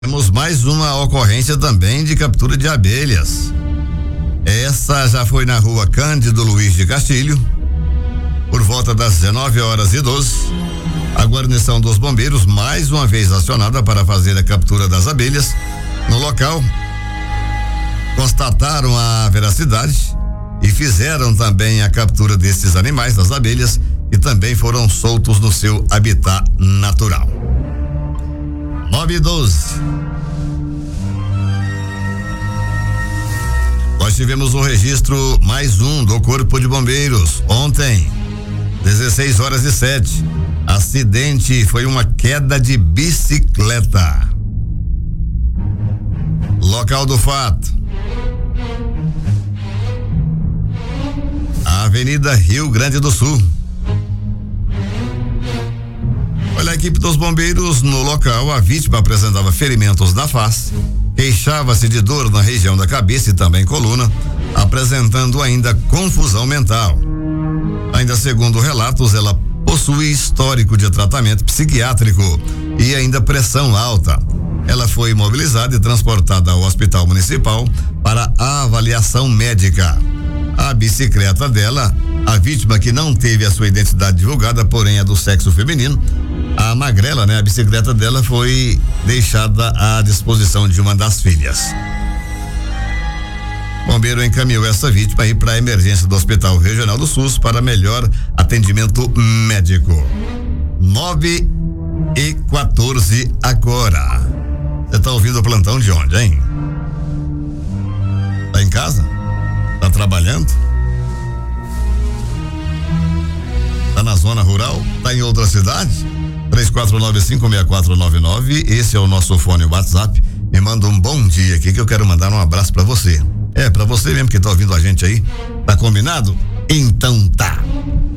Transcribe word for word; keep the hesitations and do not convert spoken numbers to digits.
Temos mais uma ocorrência também de captura de abelhas. Essa já foi na rua Cândido Luiz de Castilho, por volta das dezenove horas e doze. A guarnição dos bombeiros, mais uma vez acionada para fazer a captura das abelhas. No local, constataram a veracidade e fizeram também a captura desses animais, das abelhas, que também foram soltos no seu habitat natural. nove e doze. Nós tivemos um registro, mais um, do Corpo de Bombeiros. Ontem, dezesseis horas e sete. Acidente foi uma queda de bicicleta. Local do fato: a Avenida Rio Grande do Sul. Olha, a equipe dos bombeiros no local, a vítima apresentava ferimentos na face, queixava-se de dor na região da cabeça e também coluna, apresentando ainda confusão mental. Ainda segundo relatos, ela possui histórico de tratamento psiquiátrico e ainda pressão alta. Ela foi imobilizada e transportada ao Hospital Municipal para a avaliação médica. A bicicleta dela, a vítima, que não teve a sua identidade divulgada, porém é do sexo feminino, a magrela, né? A bicicleta dela foi deixada à disposição de uma das filhas. O bombeiro encaminhou essa vítima aí para a emergência do Hospital Regional do SUS para melhor atendimento médico. nove e quatorze agora. Você tá ouvindo o plantão de onde, hein? Tá em casa? Tá trabalhando? Tá na zona rural? Tá em outra cidade? três quatro nove cinco seis quatro nove nove, esse é o nosso fone WhatsApp. Me manda um bom dia aqui que eu quero mandar um abraço pra você. É, pra você mesmo que tá ouvindo a gente aí. Tá combinado? Então tá.